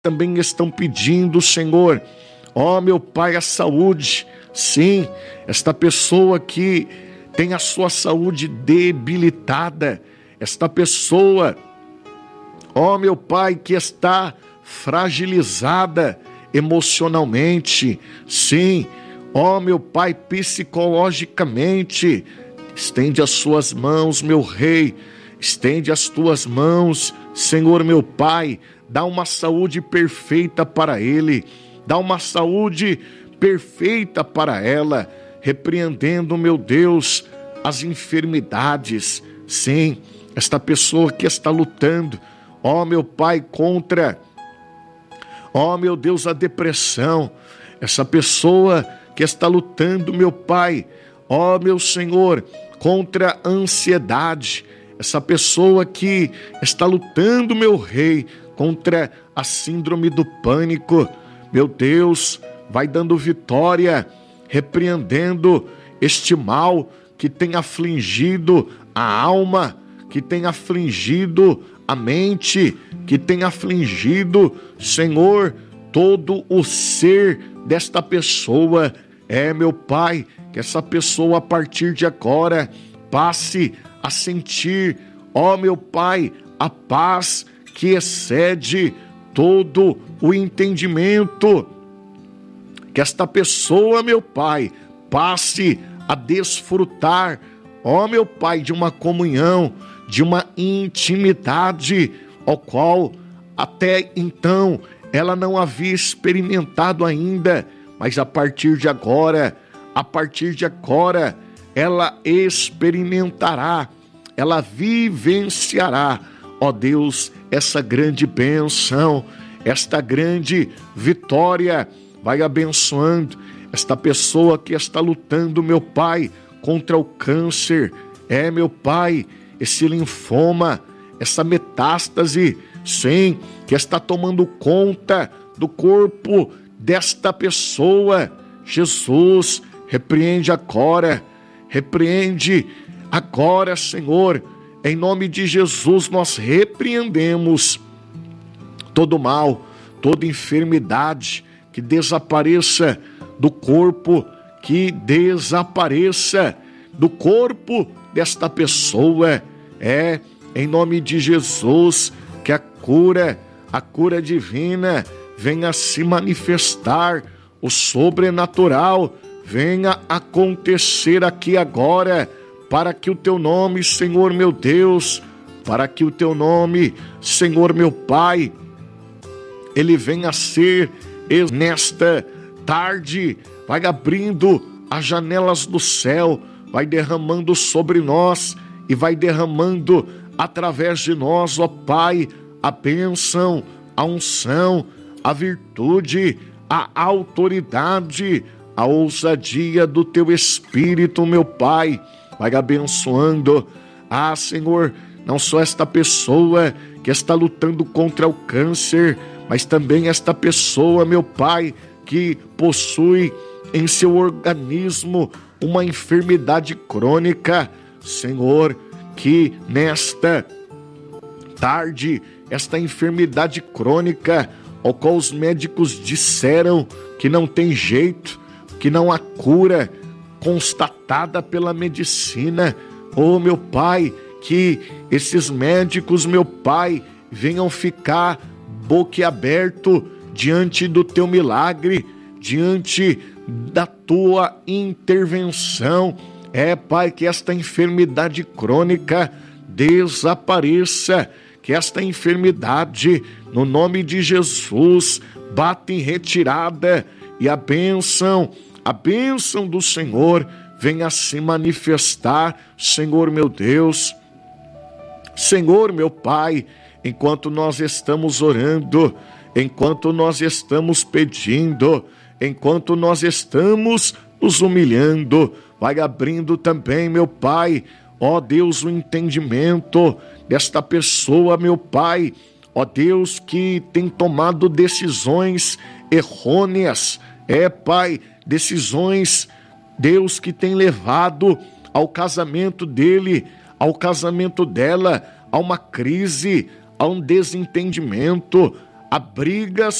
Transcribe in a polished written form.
também estão pedindo, Senhor, ó meu Pai, a saúde. Sim, esta pessoa que tem a sua saúde debilitada, esta pessoa, ó meu Pai, que está fragilizada emocionalmente, sim, ó meu Pai, psicologicamente, estende as suas mãos, meu Rei, estende as tuas mãos, Senhor meu Pai, dá uma saúde perfeita para ele, dá uma saúde perfeita para ela, repreendendo, meu Deus, as enfermidades. Sim, esta pessoa que está lutando, ó meu Pai, contra, ó meu Deus, a depressão, essa pessoa que está lutando, meu Pai, ó meu Senhor, contra a ansiedade, essa pessoa que está lutando, meu Rei, contra a síndrome do pânico, meu Deus, vai dando vitória, repreendendo este mal que tem afligido a alma, que tem afligido a mente, que tem afligido, Senhor, todo o ser desta pessoa. Meu Pai, que essa pessoa a partir de agora passe a sentir, ó meu Pai, a paz que excede todo o entendimento. Que esta pessoa, meu Pai, passe a desfrutar, ó meu Pai, de uma comunhão, de uma intimidade, ao qual até então ela não havia experimentado ainda, mas a partir de agora, ela experimentará, ela vivenciará, ó Deus, essa grande bênção, esta grande vitória. Vai abençoando esta pessoa que está lutando, meu Pai, contra o câncer. Meu Pai, esse linfoma, essa metástase, sim, que está tomando conta do corpo desta pessoa. Jesus, repreende agora, Senhor. Em nome de Jesus, nós repreendemos todo mal, toda enfermidade, que desapareça do corpo, que desapareça do corpo desta pessoa. Em nome de Jesus, que a cura divina venha se manifestar, o sobrenatural venha acontecer aqui agora, para que o teu nome, Senhor meu Deus, para que o teu nome, Senhor meu Pai, ele venha a ser nesta tarde, vai abrindo as janelas do céu, vai derramando sobre nós e vai derramando através de nós, ó Pai, a bênção, a unção, a virtude, a autoridade, a ousadia do teu Espírito, meu Pai. Vai abençoando, Senhor, não só esta pessoa que está lutando contra o câncer, mas também esta pessoa, meu Pai, que possui em seu organismo uma enfermidade crônica. Senhor, que nesta tarde, esta enfermidade crônica, ao qual os médicos disseram que não tem jeito, que não há cura constatada pela medicina, meu Pai, que esses médicos, meu Pai, venham ficar boquiaberto diante do teu milagre, diante da tua intervenção. Pai, que esta enfermidade crônica desapareça, que esta enfermidade, no nome de Jesus, bata em retirada e a bênção do Senhor venha se manifestar, Senhor meu Deus, Senhor meu Pai, enquanto nós estamos orando, enquanto nós estamos pedindo, enquanto nós estamos nos humilhando, vai abrindo também, meu Pai, ó Deus, o entendimento desta pessoa, meu Pai, ó Deus, que tem tomado decisões errôneas, Pai, decisões, Deus, que tem levado ao casamento dele, ao casamento dela, a uma crise, a um desentendimento, Há brigas